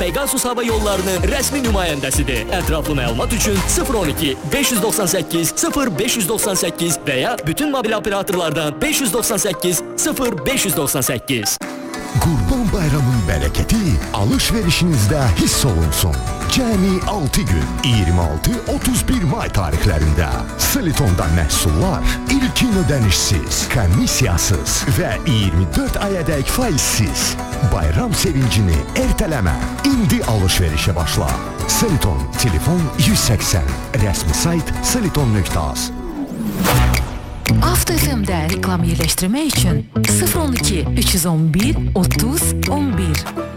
Pegasus Hava Yollarının rəsmi nümayəndəsidir. Ətraflı məlumat üçün 012 598 0598 və ya bütün mobil operatorlardan 598 0598. Qurban Bayramın bərəkəti alış-verişinizdə hiss olunsun. Cəmi 6 gün 26-31 may tarixlərində Silitonda məhsullar ilkin ödənişsiz, komissiyasız və 24 ayədək faizsiz. Bayram sevincini ertələmə. İndi alış-verişə başla. Siliton, telefon 180, rəsmi sayt siliton.az. Avto FM-də reklam yerləşdirmək üçün 012 311 30 11